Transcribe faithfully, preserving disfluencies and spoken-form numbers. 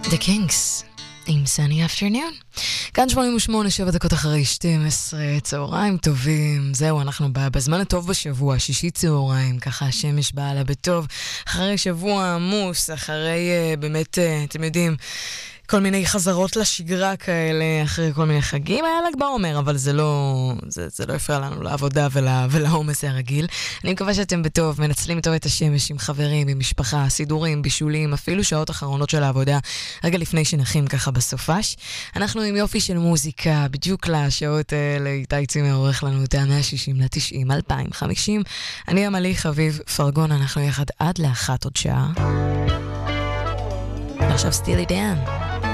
The Kings עם Sunny Afternoon. כאן שמונים ושמונה, שבע דקות אחרי שתים עשרה, צהריים טובים. זהו, אנחנו בזמן הטוב בשבוע, שישי צהריים, ככה השמש באה לה בטוב, אחרי שבוע עמוס, אחרי באמת, אתם יודעים, כל מיני חזרות לשגרה כאלה, אחרי כל מיני חגים, היה ל"ג בעומר, אבל זה לא, זה, זה לא הפריע לנו לעבודה ולה, ולעומס הרגיל. אני מקווה שאתם בטוב, מנצלים טוב את השמש עם חברים, עם משפחה, סידורים, בישולים, אפילו שעות אחרונות של העבודה, רגע לפני שנחים ככה בסופש. אנחנו עם יופי של מוזיקה, בדיוק לשעות האלה, איתי צימר עורך לנו את ה-מאה שישים לתשעים, אלפיים וחמישים. אני עמלי חביב פרגון, אנחנו יחד עד לאחת עוד שעה. ועכשיו סטילי דן.